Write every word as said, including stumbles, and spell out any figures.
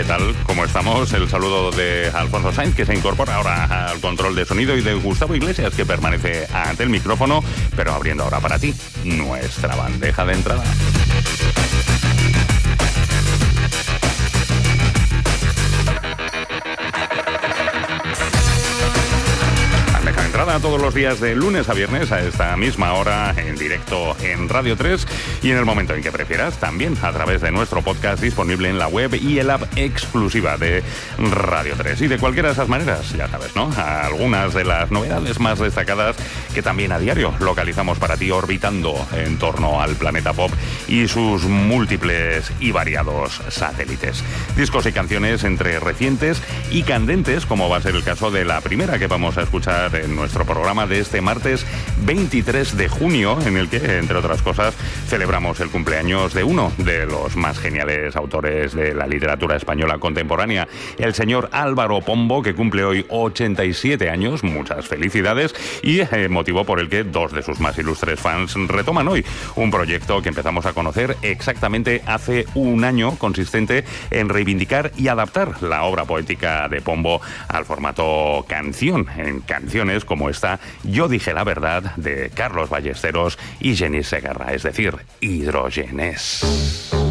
¿Qué tal? ¿Cómo estamos? El saludo de Alfonso Sainz, que se incorpora ahora al control de sonido, y de Gustavo Iglesias, que permanece ante el micrófono, pero abriendo ahora para ti nuestra bandeja de entrada. Entrada todos los días de lunes a viernes a esta misma hora, en directo en Radio tres, y en el momento en que prefieras, también a través de nuestro podcast disponible en la web y el app exclusiva de Radio tres. Y de cualquiera de esas maneras, ya sabes, ¿no? Algunas de las novedades más destacadas que también a diario localizamos para ti, orbitando en torno al planeta pop y sus múltiples y variados satélites. Discos y canciones entre recientes y candentes, como va a ser el caso de la primera que vamos a escuchar en nuestro programa de este martes veintitrés de junio, en el que, entre otras cosas, celebramos el cumpleaños de uno de los más geniales autores de la literatura española contemporánea, el señor Álvaro Pombo, que cumple hoy ochenta y siete años. Muchas felicidades, y eh, motivo por el que dos de sus más ilustres fans retoman hoy un proyecto que empezamos a conocer exactamente hace un año, consistente en reivindicar y adaptar la obra poética de Pombo al formato canción, en canciones como esta Yo dije la verdad, de Carlos Ballesteros y Jenny Segarra, es decir, Hidrogenes.